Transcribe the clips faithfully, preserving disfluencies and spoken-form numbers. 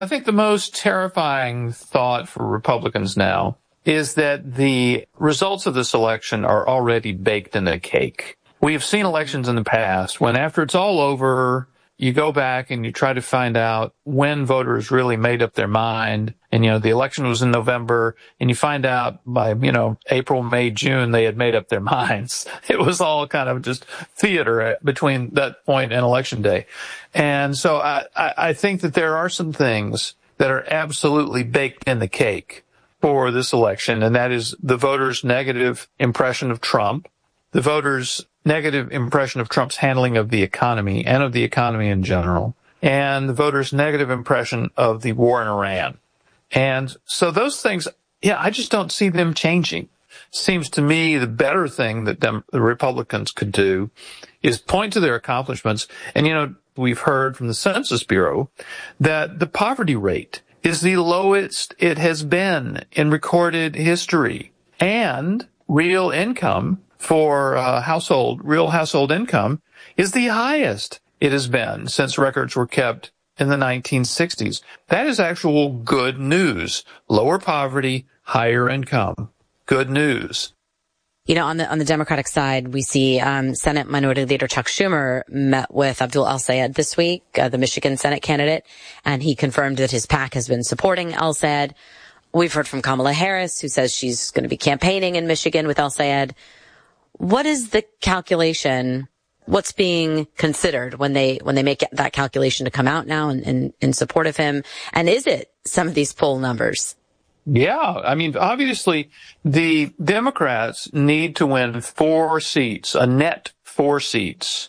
I think the most terrifying thought for Republicans now is that the results of this election are already baked in a cake. We have seen elections in the past when after it's all over, you go back and you try to find out when voters really made up their mind. And, you know, the election was in November and you find out by, you know, April, May, June, they had made up their minds. It was all kind of just theater between that point and election day. And so I, I think that there are some things that are absolutely baked in the cake for this election. And that is the voters' negative impression of Trump, the voters' negative impression of Trump's handling of the economy and of the economy in general, and the voters' negative impression of the war in Iran. And so those things, yeah, I just don't see them changing. Seems to me the better thing that them, the Republicans could do is point to their accomplishments. And, you know, we've heard from the Census Bureau that the poverty rate is the lowest it has been in recorded history, and real income for uh, household, real household income is the highest it has been since records were kept in the nineteen sixties. That is actual good news. Lower poverty, higher income. Good news. You know, on the on the Democratic side, we see um, Senate Minority Leader Chuck Schumer met with Abdul El-Sayed this week, uh, the Michigan Senate candidate, and he confirmed that his PAC has been supporting El-Sayed. We've heard from Kamala Harris, who says she's going to be campaigning in Michigan with El-Sayed. What is the calculation? What's being considered when they when they make that calculation to come out now in, in, in support of him? And is it some of these poll numbers? Yeah, I mean, obviously, the Democrats need to win four seats, a net four seats,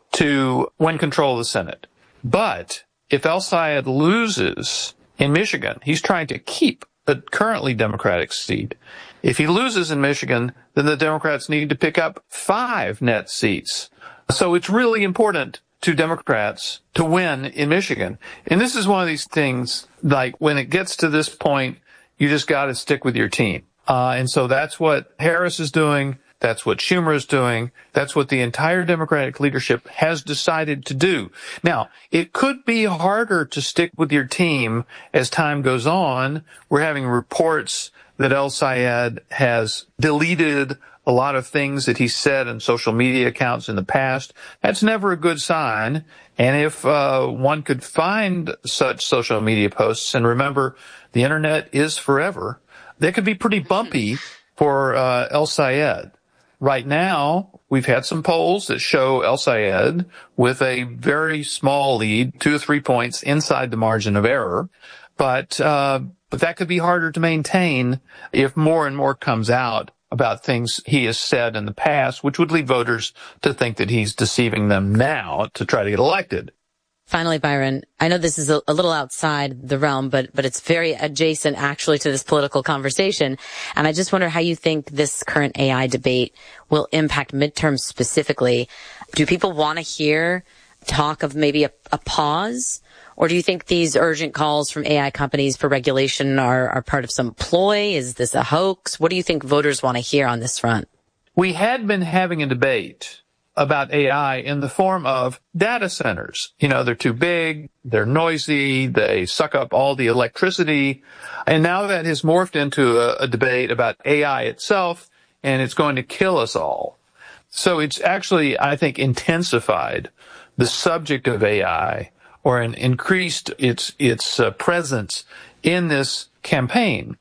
to win control of the Senate. But if El-Sayed loses in Michigan, he's trying to keep a currently Democratic seat. If he loses in Michigan, then the Democrats need to pick up five net seats. So it's really important to Democrats to win in Michigan. And this is one of these things, like when it gets to this point, you just got to stick with your team. Uh, and so that's what Harris is doing. That's what Schumer is doing. That's what the entire Democratic leadership has decided to do. Now, it could be harder to stick with your team as time goes on. We're having reports that El-Sayed has deleted a lot of things that he said in social media accounts in the past. That's never a good sign. And if uh, one could find such social media posts, and remember, the internet is forever, they could be pretty bumpy for uh, El-Sayed. Right now, we've had some polls that show El-Sayed with a very small lead, two or three points inside the margin of error. But uh, but that could be harder to maintain if more and more comes out about things he has said in the past, which would lead voters to think that he's deceiving them now to try to get elected. Finally, Byron, I know this is a, a little outside the realm, but but it's very adjacent actually to this political conversation. And I just wonder how you think this current A I debate will impact midterms specifically. Do people want to hear talk of maybe a, a pause? Or do you think these urgent calls from A I companies for regulation are, are part of some ploy? Is this a hoax? What do you think voters want to hear on this front? We had been having a debate about A I in the form of data centers. You know, they're too big, they're noisy, they suck up all the electricity. And now that has morphed into a, a debate about A I itself, and it's going to kill us all. So it's actually, I think, intensified the subject of A I, or an increased its its uh, presence in this campaign.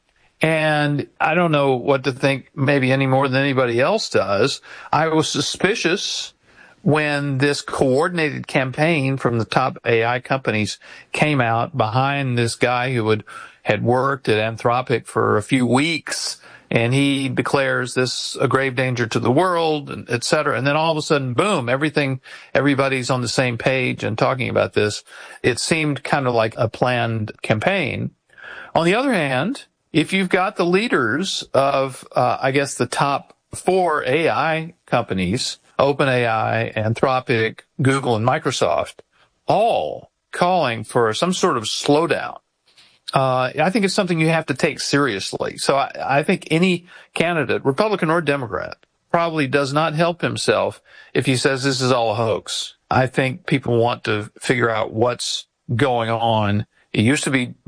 And I don't know what to think, maybe any more than anybody else does. I was suspicious when this coordinated campaign from the top A I companies came out behind this guy who had, had worked at Anthropic for a few weeks, and he declares this a grave danger to the world, et cetera. And then all of a sudden, boom, everything, everybody's on the same page and talking about this. It seemed kind of like a planned campaign. On the other hand, if you've got the leaders of, uh, I guess, the top four A I companies, OpenAI, Anthropic, Google, and Microsoft, all calling for some sort of slowdown, uh, I think it's something you have to take seriously. So I, I think any candidate, Republican or Democrat, probably does not help himself if he says this is all a hoax. I think people want to figure out what's going on It used to be